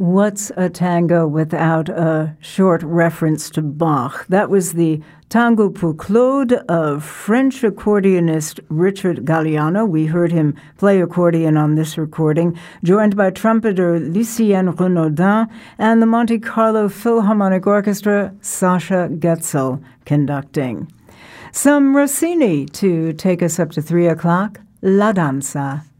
What's a tango without a short reference to Bach? That was the Tango pour Claude of French accordionist Richard Galliano. We heard him play accordion on this recording, joined by trumpeter Lucienne Renaudin and the Monte Carlo Philharmonic Orchestra, Sasha Getzel, conducting. Some Rossini to take us up to 3 o'clock, La Danza.